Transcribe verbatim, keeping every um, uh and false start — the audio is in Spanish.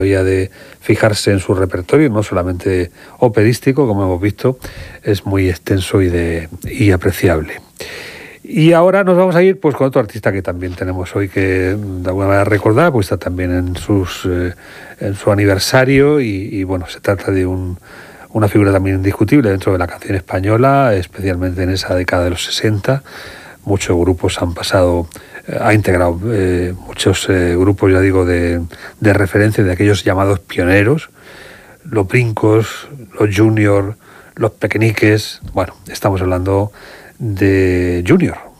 de fijarse en su repertorio, no solamente operístico, como hemos visto, es muy extenso y, de, y apreciable. Y ahora nos vamos a ir pues con otro artista que también tenemos hoy que de alguna manera recordar, pues está también en, sus, eh, en su aniversario y, y bueno, se trata de un, una figura también indiscutible dentro de la canción española, especialmente en esa década de los sesenta. Muchos grupos han pasado, eh, ha integrado eh, muchos eh, grupos, ya digo, de, de referencia, de aquellos llamados pioneros, los Brincos, los Junior, los Pequeñiques. Bueno, estamos hablando de Junior.